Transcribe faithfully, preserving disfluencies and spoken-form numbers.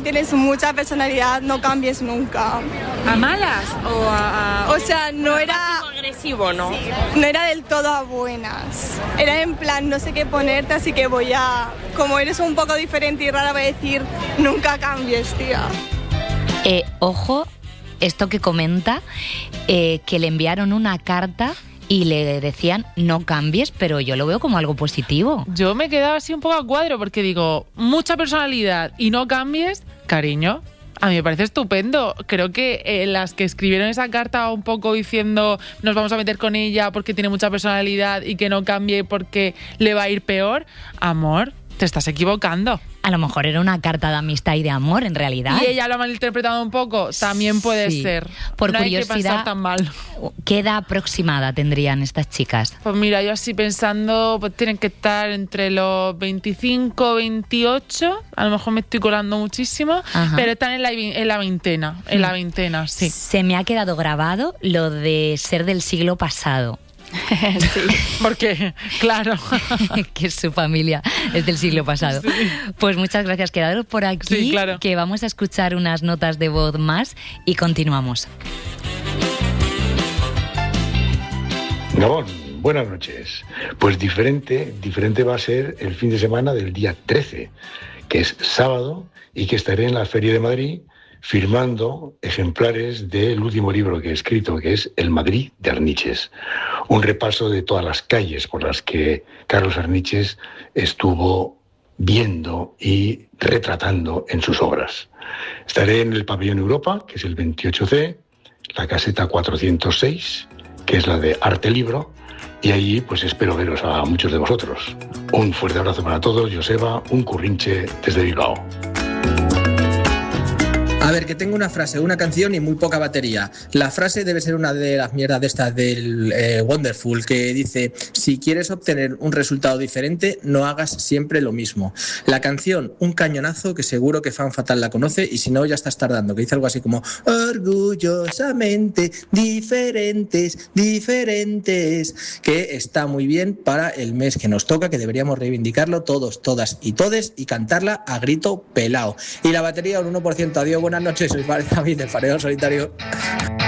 tienes mucha personalidad, no cambies nunca. ¿A malas o a...? a o sea, no era... agresivo, ¿no? Sí, no era del todo a buenas. Era en plan, no sé qué ponerte, así que voy a... Como eres un poco diferente y rara, voy a decir, nunca cambies, tía. Eh, ojo, esto que comenta, eh, que le enviaron una carta y le decían no cambies, pero yo lo veo como algo positivo. Yo me quedaba así un poco a cuadro porque digo, mucha personalidad y no cambies, cariño. A mí me parece estupendo. Creo que eh, las que escribieron esa carta un poco diciendo nos vamos a meter con ella porque tiene mucha personalidad y que no cambie porque le va a ir peor, amor, te estás equivocando. A lo mejor era una carta de amistad y de amor, en realidad. Y ella lo ha malinterpretado un poco, también puede sí. ser. Por no curiosidad, hay que pensar tan mal. ¿Qué edad aproximada tendrían estas chicas? Pues mira, yo así pensando, pues tienen que estar entre los veinticinco, veintiocho, a lo mejor me estoy colando muchísimo, Ajá. pero están en la, en la veintena, en la veintena, sí. Se me ha quedado grabado lo de ser del siglo pasado. Sí. Porque, claro, que su familia es del siglo pasado. Sí. Pues muchas gracias, quedaros por aquí, sí, claro. que vamos a escuchar unas notas de voz más y continuamos. Gabón, buenas noches. Pues diferente, diferente va a ser el fin de semana del día trece, que es sábado, y que estaré en la Feria de Madrid firmando ejemplares del último libro que he escrito, que es El Madrid de Arniches. Un repaso de todas las calles por las que Carlos Arniches estuvo viendo y retratando en sus obras. Estaré en el Pabellón Europa, que es el veintiocho ce, la caseta cuatrocientos seis, que es la de Arte Libro, y allí pues espero veros a muchos de vosotros. Un fuerte abrazo para todos, Joseba, un currinche desde Bilbao. A ver, que tengo una frase, una canción y muy poca batería. La frase debe ser una de las mierdas de estas del eh, Wonderful, que dice: si quieres obtener un resultado diferente, no hagas siempre lo mismo. La canción, un cañonazo, que seguro que Fan Fatal la conoce, y si no, ya estás tardando, que dice algo así como: orgullosamente diferentes, diferentes, que está muy bien para el mes que nos toca, que deberíamos reivindicarlo todos, todas y todes, y cantarla a grito pelao. Y la batería un uno por ciento. Adiós, buenas noches, soy David, el farero solitario.